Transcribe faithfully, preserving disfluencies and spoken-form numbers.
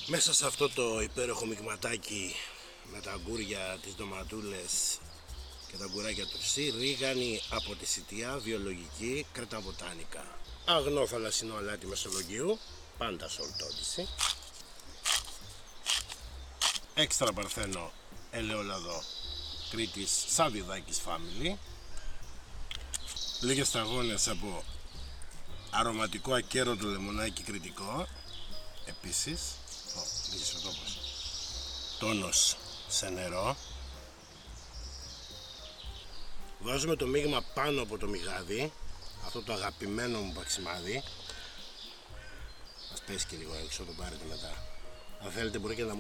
Μέσα σε αυτό το υπέροχο μειγματάκι με τα αγκούρια, τις ντοματούλες και τα αγκουράκια του ψή, ρίγανη από τη Σιτιά, βιολογική, Κρέτα Βοτάνικα. Αγνό θαλασσινό αλάτι Μεσολογγίου, πάντα σολτόντιση. Έξτρα παρθένο ελαιόλαδο Κρήτης Σαββιδάκης Family. Λίγες σταγόνες από αρωματικό ακέρωτο λεμονάκι κρητικό. Επίσης, ο, λίγες ο τόπος. Τόνος σε νερό. Βάζουμε το μείγμα πάνω από το μυγάδι, αυτό το αγαπημένο μου παξιμάδι. Ας πέσει και λίγο έξω, το πάρετε μετά. Αν θέλετε μπορεί και να